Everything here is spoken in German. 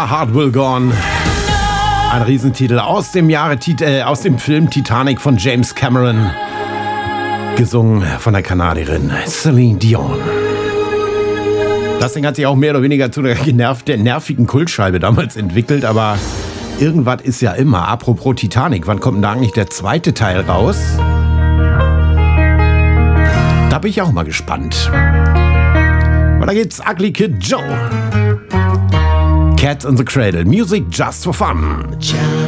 My Heart Will Go On. Ein Riesentitel aus dem Film Titanic von James Cameron. Gesungen von der Kanadierin Celine Dion. Das Ding hat sich auch mehr oder weniger zu einer nervigen Kultscheibe damals entwickelt, aber irgendwas ist ja immer. Apropos Titanic, wann kommt denn da eigentlich der zweite Teil raus? Da bin ich auch mal gespannt. Aber da geht's Ugly Kid Joe. Cats in the Cradle. Music just for fun.